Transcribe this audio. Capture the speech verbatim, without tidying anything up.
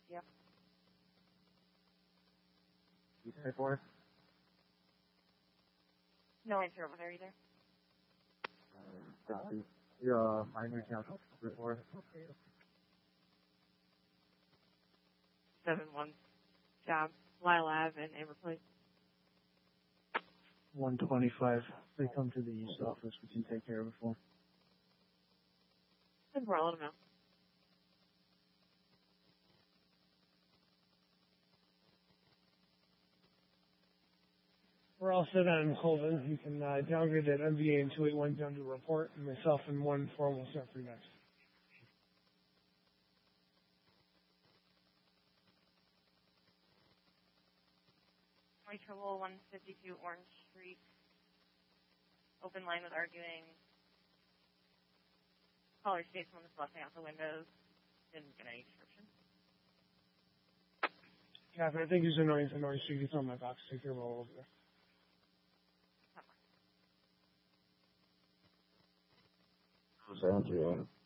Yeah. You say for? No answer over there either. Uh, copy. Your uh, minor count report. Seven one. Job. Lyle Ave and Amber Place. one twenty-five. They come to the east office. We can take care of it for them. Then we're all in them. We're all set on Colvin. You can uh, downgrade that M V A in two eight one down to report, and myself and one four will start for you next. Twenty Trouble, one fifty-two Orange Street. Open line with arguing. Caller states one is busting out the windows. Didn't get any description. Catherine, I think he's annoying to North Street. He's on my box. Take care of all over there. Sounds good.